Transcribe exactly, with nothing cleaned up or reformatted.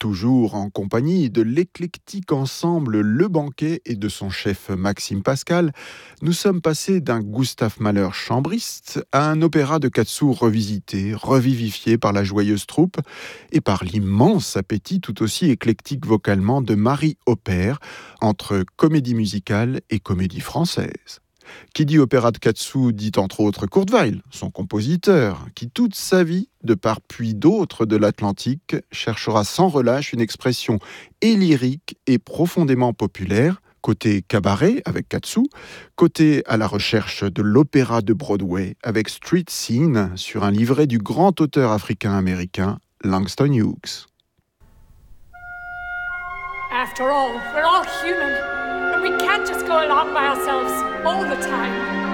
toujours en compagnie de l'éclectique ensemble Le Banquet et de son chef Maxime Pascal, nous sommes passés d'un Gustave Mahler chambriste à un opéra de Katsu revisité, revivifié par la joyeuse troupe et par l'immense appétit tout aussi éclectique vocalement de Marie Opère, entre comédie musicale et comédie française. Qui dit opéra de Katsu dit entre autres Kurt Weill, son compositeur, qui toute sa vie, de par puis d'autres de l'Atlantique, cherchera sans relâche une expression et lyrique et profondément populaire, côté cabaret avec Katsu, côté à la recherche de l'opéra de Broadway avec Street Scene sur un livret du grand auteur africain-américain Langston Hughes. After all, we're all human, and we can't just go along by ourselves all the time.